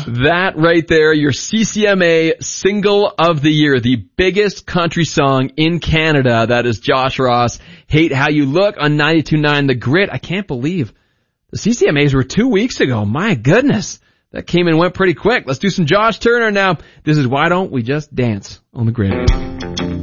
That right there, your CCMA Single of the Year, the biggest country song in Canada. That is Josh Ross, Hate How You Look on 92.9 The Grit. I can't believe the CCMAs were 2 weeks ago. My goodness. That came and went pretty quick. Let's do some Josh Turner now. This is Why Don't We Just Dance on The Grit.